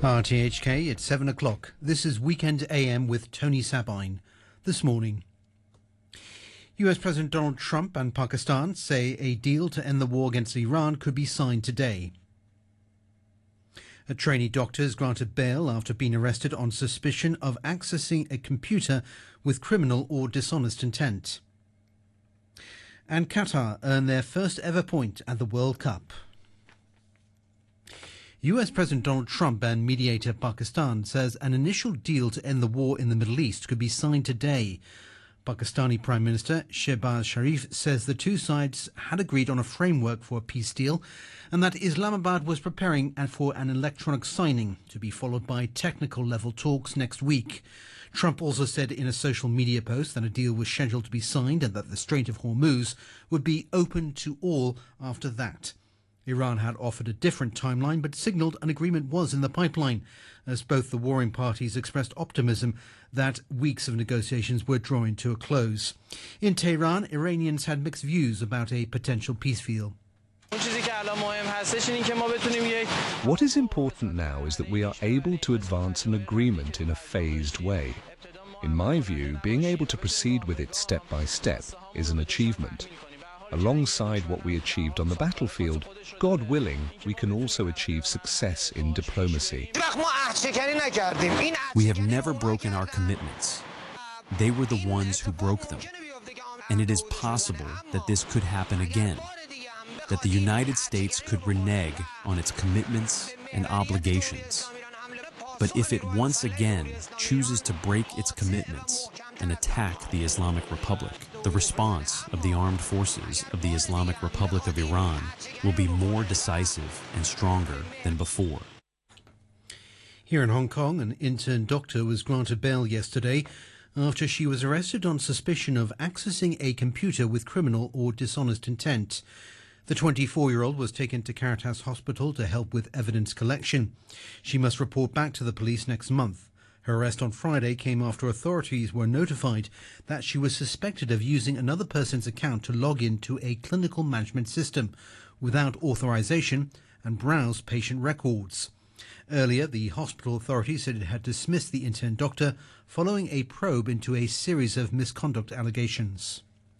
RTHK at 7 o'clock. This is Weekend AM with Tony Sabine. This morning, US President Donald Trump and Pakistan say a deal to end the war against Iran could be signed today. A trainee doctor is granted bail after being arrested on suspicion of accessing a computer with criminal or dishonest intent. And Qatar earned their first ever point at the World Cup. US President Donald Trump and mediator Pakistan says an initial deal to end the war in the Middle East could be signed today. Pakistani Prime Minister Shehbaz Sharif says the two sides had agreed on a framework for a peace deal and that Islamabad was preparing for an electronic signing to be followed by technical level talks next week. Trump also said in a social media post that a deal was scheduled to be signed and that the Strait of Hormuz would be open to all after that. Iran had offered a different timeline but signalled an agreement was in the pipeline, as both the warring parties expressed optimism that weeks of negotiations were drawing to a close. In Tehran, Iranians had mixed views about a potential peace deal. What is important now is that we are able to advance an agreement in a phased way. In my view, being able to proceed with it step by step is an achievement. Alongside what we achieved on the battlefield, God willing, we can also achieve success in diplomacy. We have never broken our commitments. They were the ones who broke them. And it is possible that this could happen again, that the United States could renege on its commitments and obligations. But if it once again chooses to break its commitments and attack the Islamic Republic, the response of the armed forces of the Islamic Republic of Iran will be more decisive and stronger than before. Here in Hong Kong, an intern doctor was granted bail yesterday after she was arrested on suspicion of accessing a computer with criminal or dishonest intent. The 24-year-old was taken to Caritas Hospital to help with evidence collection. She must report back to the police next month. Her arrest on Friday came after authorities were notified that she was suspected of using another person's account to log into a clinical management system without authorization and browse patient records. Earlier, the hospital authorities said it had dismissed the intern doctor following a probe into a series of misconduct allegations.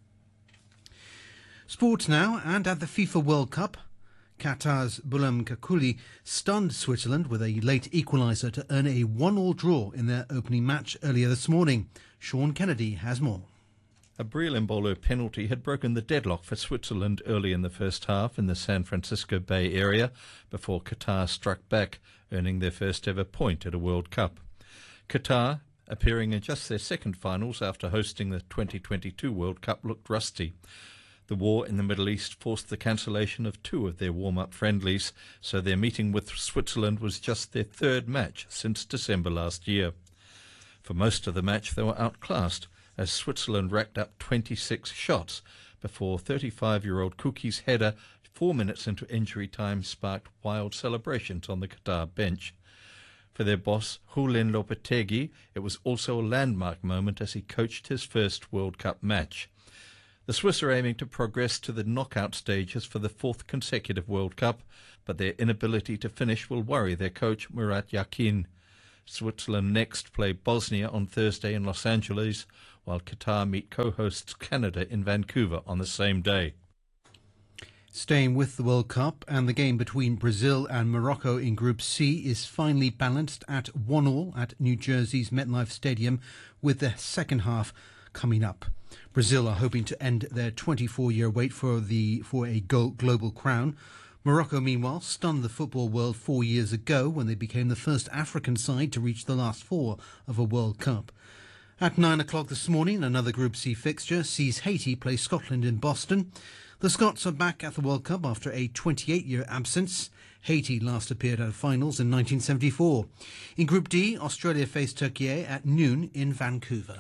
Sports now, and at the FIFA World Cup, Qatar's Boulam Kakuli stunned Switzerland with a late equaliser to earn a 1-1 draw in their opening match earlier this morning. Sean Kennedy has more. A Breel Embolo penalty had broken the deadlock for Switzerland early in the first half in the San Francisco Bay Area before Qatar struck back, earning their first ever point at a World Cup. Qatar, appearing in just their second finals after hosting the 2022 World Cup, looked rusty. The war in the Middle East forced the cancellation of 2 of their warm-up friendlies, so their meeting with Switzerland was just their third match since December last year. For most of the match they were outclassed, as Switzerland racked up 26 shots before 35-year-old Kuki's header 4 minutes into injury time sparked wild celebrations on the Qatar bench. For their boss, Julen Lopetegui, it was also a landmark moment as he coached his first World Cup match. The Swiss are aiming to progress to the knockout stages for the 4th consecutive World Cup, but their inability to finish will worry their coach Murat Yakin. Switzerland next play Bosnia on Thursday in Los Angeles, while Qatar meet co-hosts Canada in Vancouver on the same day. Staying with the World Cup, and the game between Brazil and Morocco in Group C is finally balanced at 1-1 at New Jersey's MetLife Stadium, with the second half coming up. Brazil are hoping to end their 24-year wait for a global crown. Morocco, meanwhile, stunned the football world 4 years ago when they became the first African side to reach the last 4 of a World Cup. At 9 o'clock this morning, another Group C fixture sees Haiti play Scotland in Boston. The Scots are back at the World Cup after a 28-year absence. Haiti last appeared at finals in 1974. In Group D, Australia face Turkey at noon in Vancouver.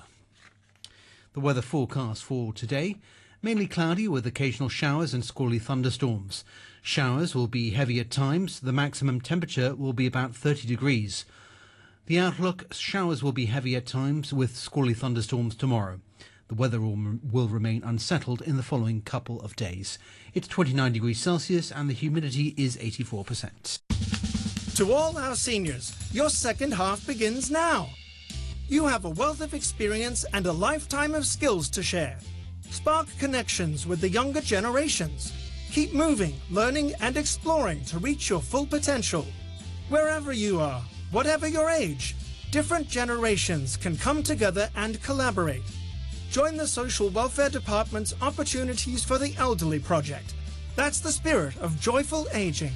The weather forecast for today: mainly cloudy with occasional showers and squally thunderstorms. Showers will be heavy at times. The maximum temperature will be about 30 degrees. The outlook: showers will be heavy at times with squally thunderstorms tomorrow. The weather will remain unsettled in the following couple of days. It's 29 degrees Celsius and the humidity is 84%. To all our seniors, your second half begins now. You have a wealth of experience and a lifetime of skills to share. Spark connections with the younger generations. Keep moving, learning and exploring to reach your full potential. Wherever you are, whatever your age, different generations can come together and collaborate. Join the Social Welfare Department's Opportunities for the Elderly project. That's the spirit of joyful aging.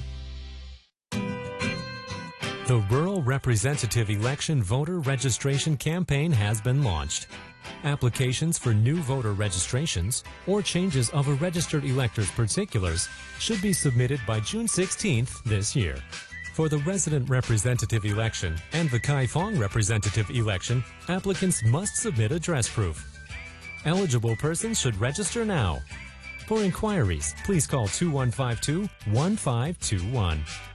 The Rural Representative Election Voter Registration Campaign has been launched. Applications for new voter registrations or changes of a registered elector's particulars should be submitted by June 16th this year. For the resident representative election and the Kaifeng representative election, applicants must submit address proof. Eligible persons should register now. For inquiries, please call 2152-1521.